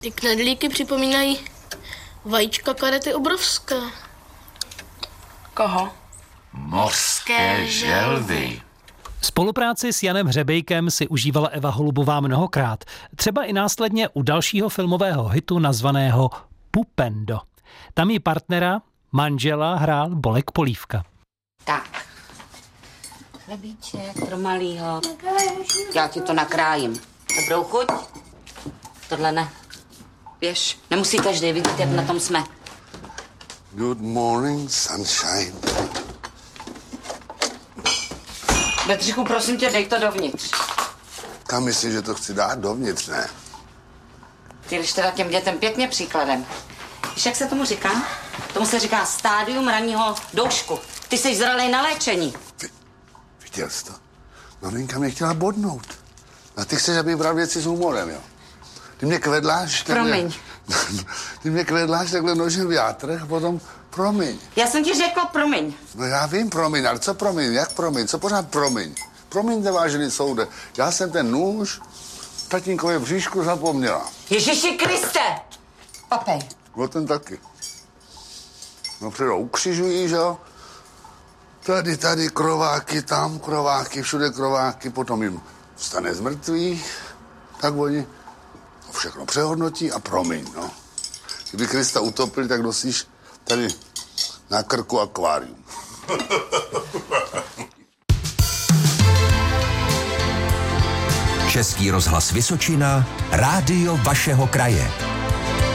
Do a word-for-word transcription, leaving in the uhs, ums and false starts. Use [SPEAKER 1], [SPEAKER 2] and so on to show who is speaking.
[SPEAKER 1] Ty knedlíky připomínají vajíčka karety obrovské.
[SPEAKER 2] Koho?
[SPEAKER 3] Mořské želvy.
[SPEAKER 4] Spolupráci s Janem Hřebejkem si užívala Eva Holubová mnohokrát. Třeba i následně u dalšího filmového hitu nazvaného Pupendo. Tam jí partnera, manžela, hrál Bolek Polívka.
[SPEAKER 2] Tak. Chlebíček pro malýho. Já ti to nakrájím. Dobrou chuť? Tohle ne. Běž, nemusí každý vidět, jak na tom jsme.
[SPEAKER 5] Good morning, sunshine.
[SPEAKER 2] Bedřichu, prosím tě, dej to dovnitř.
[SPEAKER 5] Kam myslíš, že to chci dát? Dovnitř, ne?
[SPEAKER 2] Ty jdeš teda těm dětem pěkně příkladem. Víš, jak se tomu říká? Tomu se říká stádium ranního doušku. Ty jsi zralej na léčení.
[SPEAKER 5] Vy, viděl jsi to? Maminka mě chtěla bodnout. A ty chceš, aby bral věci s humorem, jo? Ty mě kvedláš takhle...
[SPEAKER 2] Promiň.
[SPEAKER 5] Ty mě kvedláš takhle nožem v játrech a potom promiň.
[SPEAKER 2] Já jsem ti řekla promiň.
[SPEAKER 5] No já vím promiň, ale co promiň? Jak promiň? Co pořád promiň? Promiňte, vážený soude. Já jsem ten nůž tatínkově bříšku zapomněla.
[SPEAKER 2] Ježiši Kriste! Papej.
[SPEAKER 5] No ten taky. No předou ukřižují, že jo? Tady, tady krováky, tam krováky, všude krováky, potom jim vstane z mrtvých, tak oni to všechno přehodnotí a promiň, no. Kdyby Krista utopili, tak nosíš tady na krku akvárium.
[SPEAKER 6] Český rozhlas Vysočina, rádio vašeho kraje.